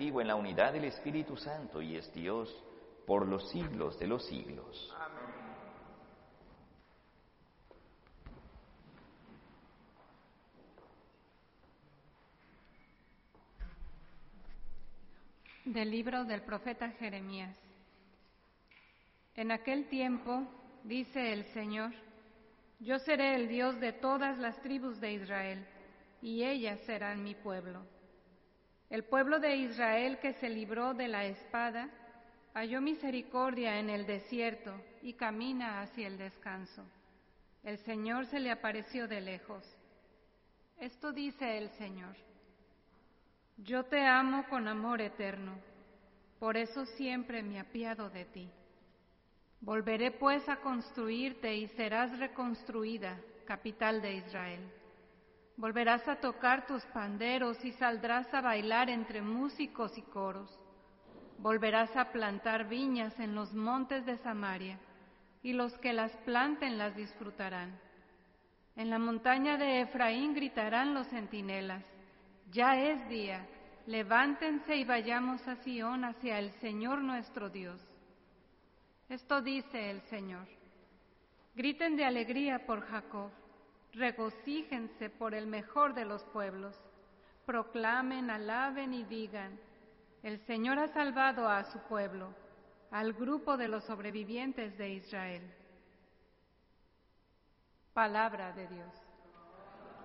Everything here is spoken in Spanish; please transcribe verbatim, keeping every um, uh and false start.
efectivo en la unidad del Espíritu Santo y es Dios por los siglos de los siglos. Amén. Del libro del profeta Jeremías. En aquel tiempo, dice el Señor, yo seré el Dios de todas las tribus de Israel, y ellas serán mi pueblo. El pueblo de Israel que se libró de la espada, halló misericordia en el desierto y camina hacia el descanso. El Señor se le apareció de lejos. Esto dice el Señor: yo te amo con amor eterno, por eso siempre me apiado de ti. Volveré pues a construirte y serás reconstruida, capital de Israel. Volverás a tocar tus panderos y saldrás a bailar entre músicos y coros. Volverás a plantar viñas en los montes de Samaria, y los que las planten las disfrutarán. En la montaña de Efraín gritarán los centinelas: ya es día, levántense y vayamos a Sión, hacia el Señor nuestro Dios. Esto dice el Señor: griten de alegría por Jacob, regocíjense por el mejor de los pueblos, proclamen, alaben y digan: el Señor ha salvado a su pueblo, al grupo de los sobrevivientes de Israel. Palabra de Dios.